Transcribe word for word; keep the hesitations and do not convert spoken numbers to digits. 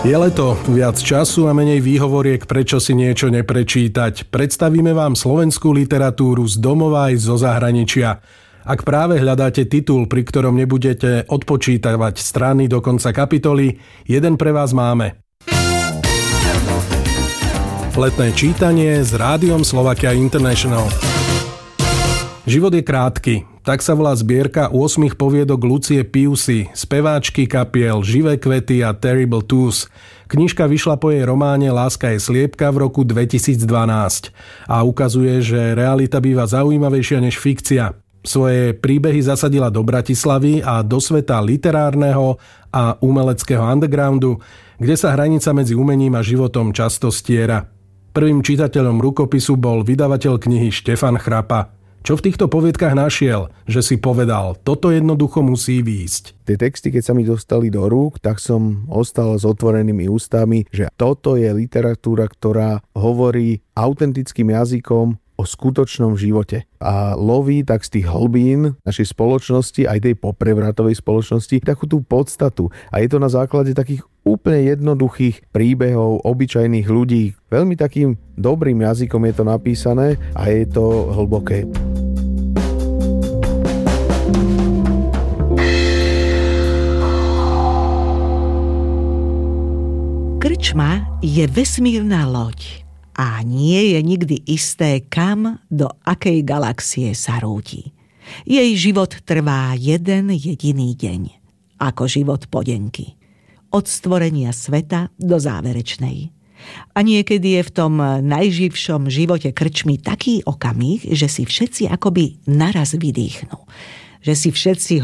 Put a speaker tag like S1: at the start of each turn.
S1: Je leto, viac času a menej výhovoriek, prečo si niečo neprečítať. Predstavíme vám slovenskú literatúru z domova aj zo zahraničia. Ak práve hľadáte titul, pri ktorom nebudete odpočítavať strany do konca kapitoly, jeden pre vás máme. Letné čítanie s Rádiom Slovakia International. Život je krátky. Tak sa volá zbierka ôsmich poviedok Lucie Piusy, speváčky kapiel Živé kvety a Terrible Twos. Knižka vyšla po jej románe Láska je sliepka v roku dvetisícdvanásť a ukazuje, že realita býva zaujímavejšia než fikcia. Svoje príbehy zasadila do Bratislavy a do sveta literárneho a umeleckého undergroundu, kde sa hranica medzi umením a životom často stiera. Prvým čitateľom rukopisu bol vydavateľ knihy Štefan Chrapa. Čo v týchto poviedkach našiel, že si povedal, toto jednoducho musí výjsť?
S2: Tie texty, keď sa mi dostali do rúk, tak som ostal s otvorenými ústami, že toto je literatúra, ktorá hovorí autentickým jazykom o skutočnom živote a loví tak z tých hlbín našej spoločnosti, aj tej poprevratovej spoločnosti, takú tú podstatu. A je to na základe takých úplne jednoduchých príbehov obyčajných ľudí. Veľmi takým dobrým jazykom je to napísané a je to hlboké.
S3: Krčma je vesmírna loď a nie je nikdy isté, kam, do akej galaxie sa rúti. Jej život trvá jeden jediný deň, ako život podenky. Od stvorenia sveta do záverečnej. A niekedy je v tom najživšom živote krčmy taký okamih, že si všetci akoby naraz vydýchnú. Že si všetci